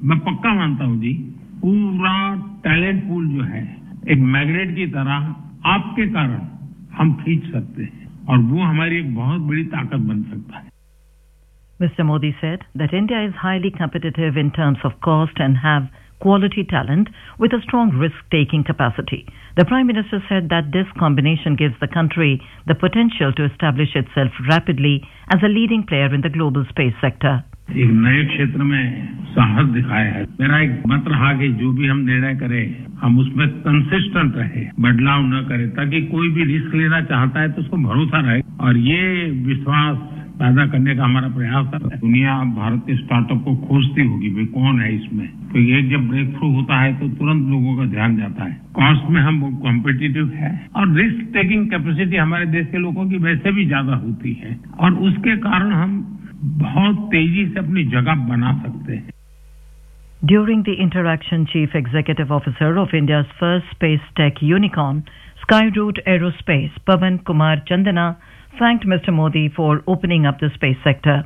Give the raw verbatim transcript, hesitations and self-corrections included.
मैं पक्का मानता हूं जी, पूरा टैलेंट पूल जो है एक मैग्नेट की तरह आपके कारण हम खींच सकते हैं और वो हमारी एक बहुत बड़ी ताकत बन सकता है. Mister Modi said that India is highly competitive in terms of cost and have quality talent with a strong risk-taking capacity. The Prime Minister said that this combination gives the country the potential to establish itself rapidly as a leading player in the global space sector. एक नए क्षेत्र में साहस दिखाया है. मेरा एक मत रहा कि जो भी हम निर्णय करें हम उसमें कंसिस्टेंट रहे, बदलाव न करें, ताकि कोई भी रिस्क लेना चाहता है तो उसको भरोसा रहे और ये विश्वास पैदा करने का हमारा प्रयास है. दुनिया भारत के स्टार्टअप को खोजती होगी, भाई कौन है इसमें, क्योंकि एक जब ब्रेक थ्रू होता है तो तुरंत लोगों का ध्यान जाता है. कॉस्ट में हम कॉम्पिटिटिव है और रिस्क टेकिंग कैपेसिटी हमारे देश के लोगों की वैसे भी ज्यादा होती है और उसके कारण हम बहुत तेजी से अपनी जगह बना सकते हैं. During the interaction, Chief Executive Officer of India's first space tech unicorn, Skyroot Aerospace, Pavan Kumar Chandana, thanked Mister Modi for opening up the space sector.